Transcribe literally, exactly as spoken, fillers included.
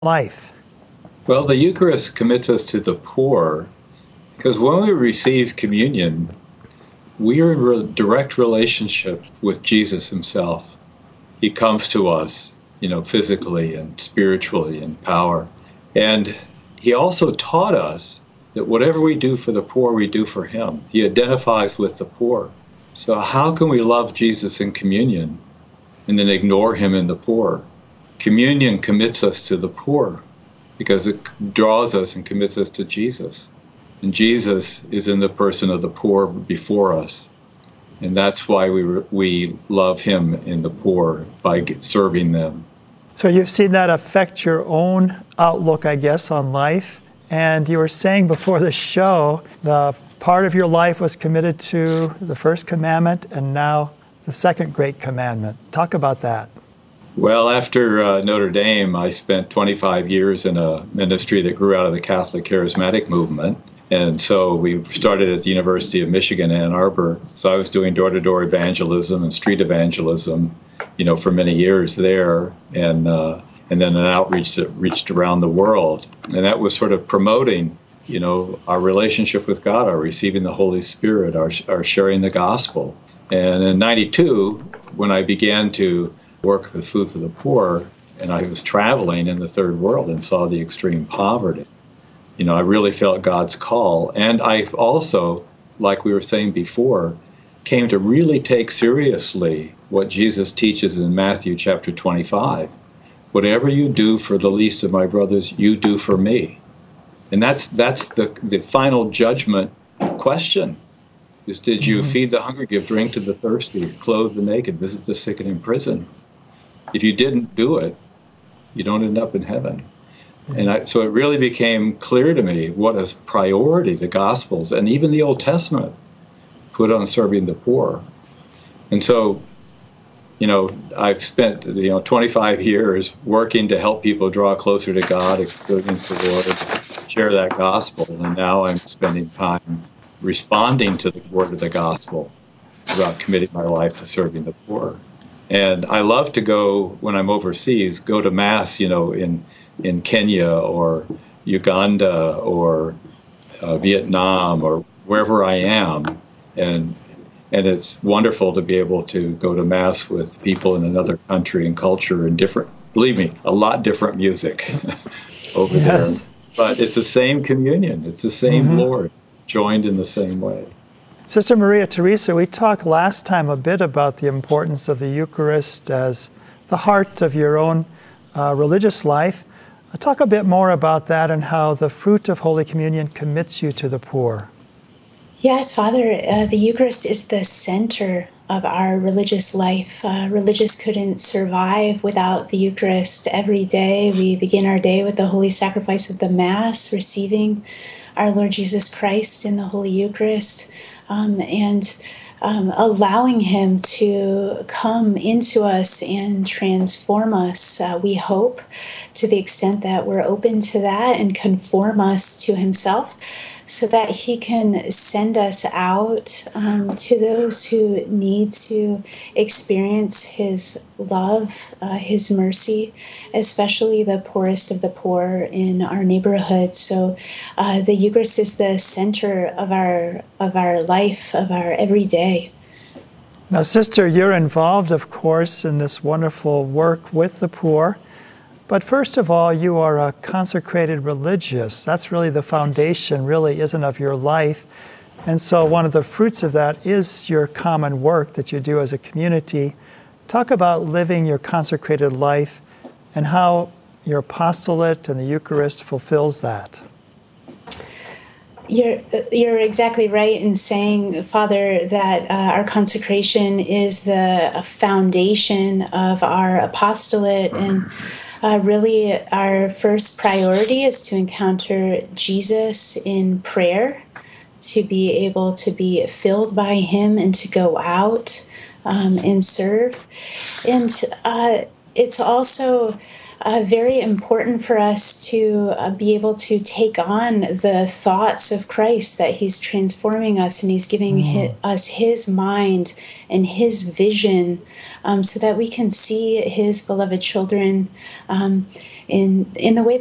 life? Well, the Eucharist commits us to the poor because when we receive communion, we are in a direct relationship with Jesus himself. He comes to us, you know, physically and spiritually in power. And he also taught us that whatever we do for the poor, we do for him. He identifies with the poor. So how can we love Jesus in communion and then ignore him in the poor? Communion commits us to the poor because it draws us and commits us to Jesus. And Jesus is in the person of the poor before us. And that's why we we love him in the poor, by serving them. So you've seen that affect your own outlook, I guess, on life. And you were saying before the show, the part of your life was committed to the first commandment and now the second great commandment. Talk about that. Well, after uh, Notre Dame, I spent twenty-five years in a ministry that grew out of the Catholic Charismatic movement. And so we started at the University of Michigan, Ann Arbor. So I was doing door-to-door evangelism and street evangelism, you know, for many years there. And uh, and then an outreach that reached around the world. And that was sort of promoting, you know, our relationship with God, our receiving the Holy Spirit, our, our sharing the gospel. And in ninety-two, when I began to work with Food for the Poor, and I was traveling in the third world and saw the extreme poverty, you know, I really felt God's call. And I also, like we were saying before, came to really take seriously what Jesus teaches in Matthew chapter twenty-five. Whatever you do for the least of my brothers, you do for me. And that's that's the, the final judgment question. Is did you mm-hmm. feed the hungry, give drink to the thirsty, clothe the naked, visit the sick and in prison? If you didn't do it, you don't end up in heaven. And I, so it really became clear to me what a priority the Gospels and even the Old Testament put on serving the poor. And so, you know, I've spent, you know, twenty-five years working to help people draw closer to God, experience the Lord, share that gospel. And now I'm spending time responding to the word of the gospel about committing my life to serving the poor. And I love to go, when I'm overseas, go to Mass, you know, in in Kenya or Uganda or uh, Vietnam or wherever I am. And and it's wonderful to be able to go to Mass with people in another country and culture and different, believe me, a lot different music over yes. there. But it's the same communion. It's the same mm-hmm. Lord, joined in the same way. Sister Maria Teresa, we talked last time a bit about the importance of the Eucharist as the heart of your own uh, religious life. Talk a bit more about that and how the fruit of Holy Communion commits you to the poor. Yes, Father, uh, the Eucharist is the center of our religious life. Uh, religious couldn't survive without the Eucharist. Every day we begin our day with the holy sacrifice of the Mass, receiving our Lord Jesus Christ in the Holy Eucharist, um, and Um, allowing him to come into us and transform us, uh, we hope, to the extent that we're open to that, and conform us to himself so that he can send us out um, to those who need to experience his love, uh, his mercy, especially the poorest of the poor in our neighborhood. So uh, the Eucharist is the center of our of our life, of our everyday. Now, Sister, you're involved, of course, in this wonderful work with the poor. But first of all, you are a consecrated religious. That's really the foundation, really, isn't of your life. And so one of the fruits of that is your common work that you do as a community. Talk about living your consecrated life and how your apostolate and the Eucharist fulfills that. You're you're exactly right in saying, Father, that uh, our consecration is the foundation of our apostolate, and uh, really our first priority is to encounter Jesus in prayer, to be able to be filled by him and to go out um, and serve. And uh, it's also uh, very important for us to uh, be able to take on the thoughts of Christ, that he's transforming us and he's giving Mm. hi- us his mind and his vision, um, so that we can see his beloved children um, in in the way